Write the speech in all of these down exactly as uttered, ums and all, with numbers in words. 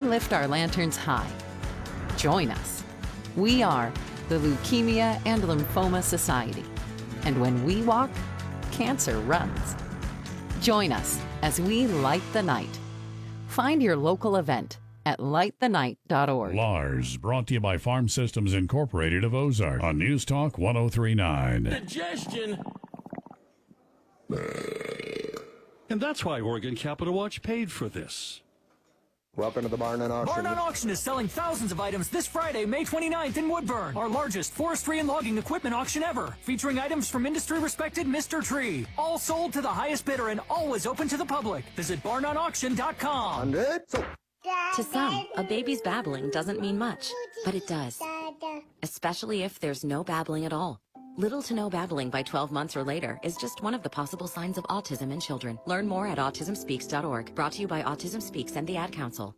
lift our lanterns high. Join us. We are the Leukemia and Lymphoma Society. And when we walk, cancer runs. Join us as we light the night. Find your local event at light the night dot org. Lars, brought to you by Farm Systems Incorporated of Ozark on News Talk one oh three point nine. Digestion. And that's why Oregon Capital Watch paid for this. Welcome to the Barn and Auction. Barn on Auction is selling thousands of items this Friday, May twenty-ninth in Woodburn. Our largest forestry and logging equipment auction ever. Featuring items from industry-respected Mister Tree. All sold to the highest bidder and always open to the public. Visit barn on auction dot com. To some, a baby's babbling doesn't mean much, but it does. Especially if there's no babbling at all. Little to no babbling by twelve months or later is just one of the possible signs of autism in children. Learn more at autism speaks dot org. Brought to you by Autism Speaks and the Ad Council.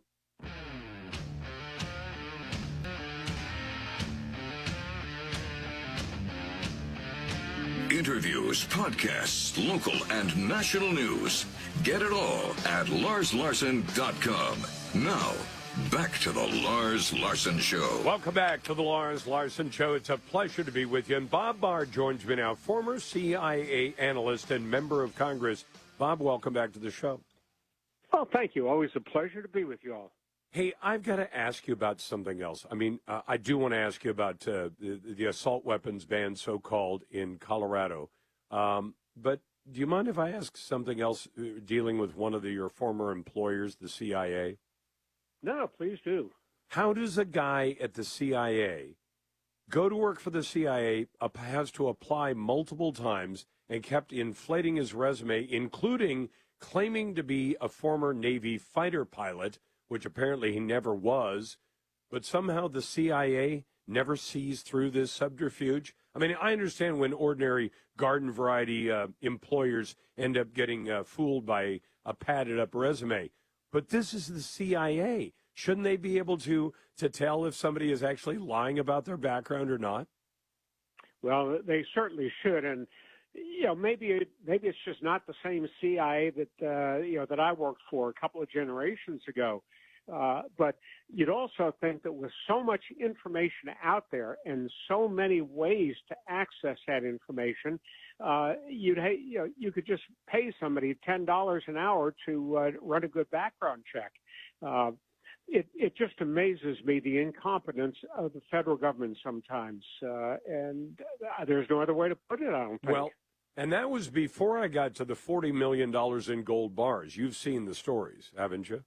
Interviews, podcasts, local and national news. Get it all at lars larson dot com. Now, back to the Lars Larson Show. Welcome back to the Lars Larson Show. It's a pleasure to be with you. And Bob Barr joins me now, former C I A analyst and member of Congress. Bob, welcome back to the show. Well, thank you. Always a pleasure to be with you all. Hey, I've got to ask you about something else. I mean, uh, I do want to ask you about uh, the, the assault weapons ban, so-called, in Colorado. Um, but do you mind if I ask something else uh, dealing with one of the, your former employers, the C I A? No, please do. How does a guy at the C I A go to work for the C I A, uh, has to apply multiple times, and kept inflating his resume, including claiming to be a former Navy fighter pilot, which apparently he never was, but somehow the C I A never sees through this subterfuge? I mean, I understand when ordinary garden variety uh, employers end up getting uh, fooled by a padded up resume. But this is the C I A. Shouldn't they be able to to tell if somebody is actually lying about their background or not? Well, they certainly should, and you know, maybe it, maybe it's just not the same C I A that uh, you know that I worked for a couple of generations ago. Uh, but you'd also think that with so much information out there and so many ways to access that information, uh, you'd you know you could just pay somebody ten dollars an hour to uh, run a good background check. Uh, it it just amazes me the incompetence of the federal government sometimes, uh, and there's no other way to put it, I don't think. Well, and that was before I got to the forty million dollars in gold bars. You've seen the stories, haven't you?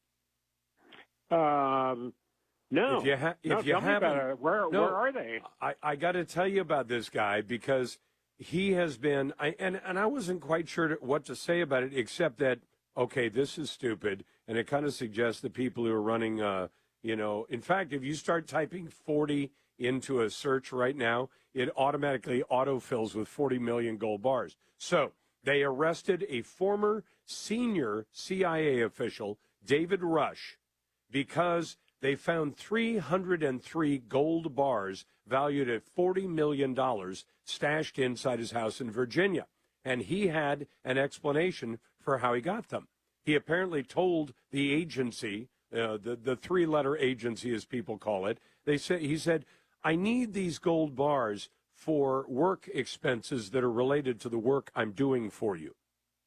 Um, no. If you, ha- if no, you tell me haven't, about it. Where, no, where are they? I, I got to tell you about this guy because he has been, I, and, and I wasn't quite sure to, what to say about it, except that, okay, this is stupid, and it kind of suggests the people who are running, uh, you know, in fact, if you start typing forty into a search right now, it automatically autofills with forty million gold bars. So they arrested a former senior C I A official, David Rush, because they found three hundred three gold bars valued at forty million dollars stashed inside his house in Virginia. And he had an explanation for how he got them. He apparently told the agency, uh, the, the three-letter agency as people call it, they said, he said, I need these gold bars for work expenses that are related to the work I'm doing for you.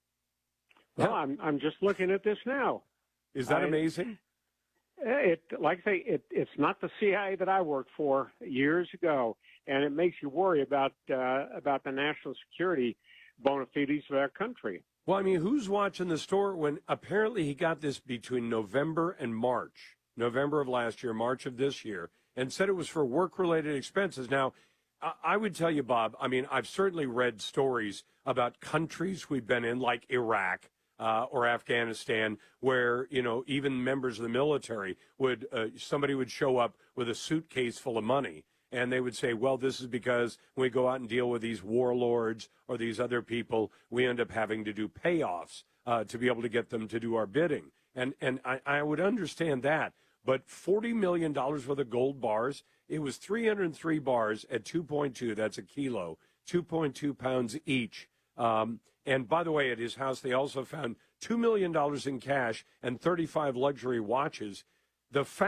Well, I'm, I'm just looking at this now. Is that I, amazing? It, like I say, it, it's not the C I A that I worked for years ago, and it makes you worry about uh, about the national security bona fides of our country. Well, I mean, who's watching the store when apparently he got this between November and March, November of last year, March of this year, and said it was for work-related expenses. Now, I, I would tell you, Bob, I mean, I've certainly read stories about countries we've been in, like Iraq, Uh, or Afghanistan, where, you know, even members of the military would, uh, somebody would show up with a suitcase full of money, and they would say, well, this is because when we go out and deal with these warlords or these other people, we end up having to do payoffs uh, to be able to get them to do our bidding. And and I, I would understand that. But forty million dollars worth of gold bars, it was three hundred three bars at two point two, that's a kilo, two point two pounds each. Um, and by the way, at his house, they also found two million dollars in cash and thirty-five luxury watches. The fact